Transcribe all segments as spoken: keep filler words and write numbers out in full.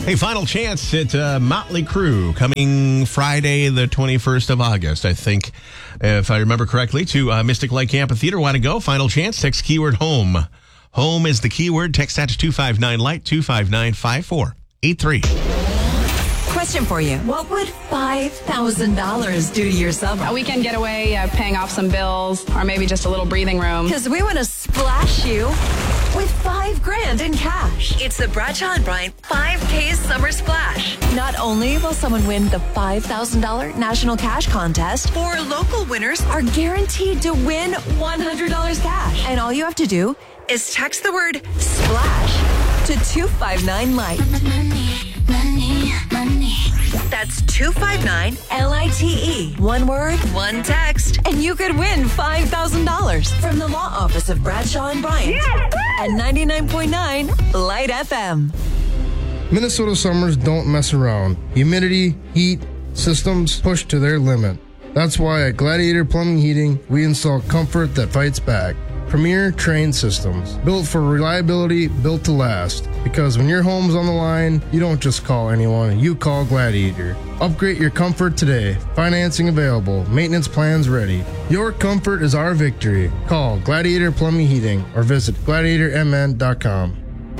Hey, final chance at uh, Motley Crue coming Friday, the twenty-first of August, I think, if I remember correctly, to uh, Mystic Lake Amphitheater. Want to go? Final chance. Text keyword home. Home is the keyword. Text that to two five nine light, two five nine five four eight three. Question for you. What would five thousand dollars do to your summer? A weekend getaway, uh, paying off some bills, or maybe just a little breathing room. Because we want to splash you with five grand in cash. It's the Bradshaw and Bryant five K Summer Splash. Not only will someone win the five thousand dollars National Cash Contest, four local winners are guaranteed to win one hundred dollars cash. And all you have to do is text the word SPLASH to two five nine light. Money, money, money. That's two five nine L I T E. One word, one text, and you could win five thousand dollars from the law office of Bradshaw and Bryant at ninety-nine point nine Light F M. Minnesota summers don't mess around. Humidity, heat, systems push to their limit. That's why at Gladiator Plumbing Heating, we install comfort that fights back. Premier trained systems, built for reliability, built to last. Because when your home's on the line, you don't just call anyone, you call Gladiator. Upgrade your comfort today. Financing available. Maintenance plans ready. Your comfort is our victory. Call Gladiator Plumbing Heating or visit gladiator m n dot com.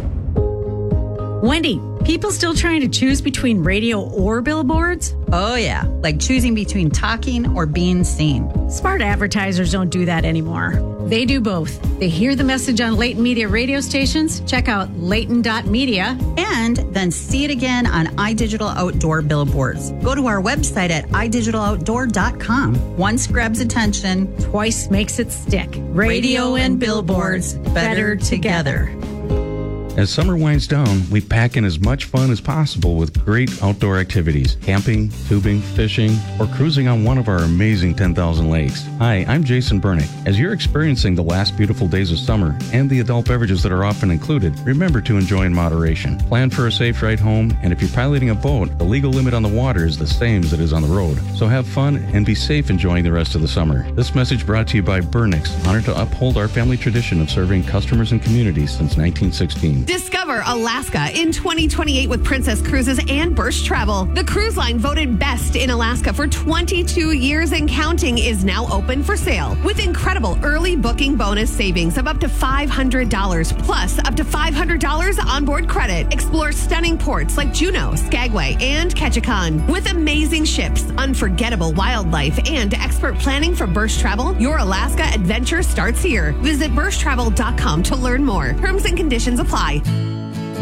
Wendy, people still trying to choose between radio or billboards? Oh, yeah, like choosing between talking or being seen. Smart advertisers don't do that anymore. They do both. They hear the message on Leighton Media radio stations, check out leighton dot media, and then see it again on iDigital Outdoor billboards. Go to our website at i digital outdoor dot com. Once grabs attention, twice makes it stick. Radio and billboards, better together. As summer winds down, we pack in as much fun as possible with great outdoor activities, camping, tubing, fishing, or cruising on one of our amazing ten thousand lakes. Hi, I'm Jason Burnick. As you're experiencing the last beautiful days of summer and the adult beverages that are often included, remember to enjoy in moderation. Plan for a safe ride home, and if you're piloting a boat, the legal limit on the water is the same as it is on the road. So have fun and be safe enjoying the rest of the summer. This message brought to you by Burnick's, honored to uphold our family tradition of serving customers and communities since nineteen sixteen. Discover Alaska in twenty twenty-eight with Princess Cruises and Birch Travel. The cruise line voted best in Alaska for twenty-two years and counting is now open for sale with incredible early booking bonus savings of up to five hundred dollars plus up to five hundred dollars onboard credit. Explore stunning ports like Juneau, Skagway, and Ketchikan. With amazing ships, unforgettable wildlife, and expert planning from Birch Travel, your Alaska adventure starts here. Visit birch travel dot com to learn more. Terms and conditions apply.